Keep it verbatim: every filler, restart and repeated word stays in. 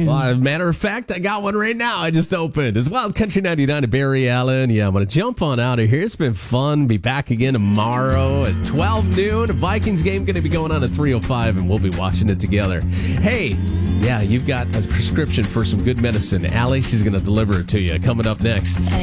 Well, as a matter of fact, I got one right now. I just opened. It's Wild Country ninety-nine to Barry Allen. Yeah, I'm going to jump on out of here. It's been fun. Be back again tomorrow at twelve noon. A Vikings game going to be going on at three oh five, and we'll be watching it together. Hey, yeah, you've got a prescription for some good medicine. Allie, she's going to deliver it to you. Coming up next.